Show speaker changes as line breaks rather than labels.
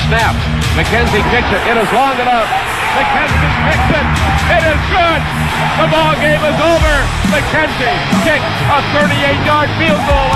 snap. McKenzie kicks it. It is long enough. McKenzie kicks it. It is good. The ball game is over. McKenzie kicks a 38-yard field goal.